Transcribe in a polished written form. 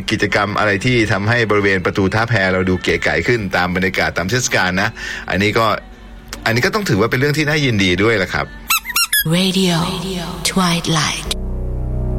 กิจกรรมอะไรที่ทำให้บริเวณประตูท่าแพเราดูเก๋ไก๋ขึ้นตามบรรยากาศตามเทศกาลนะอันนี้ก็ต้องถือว่าเป็นเรื่องที่น่ายินดีด้วยแหละครับ Radio Twilight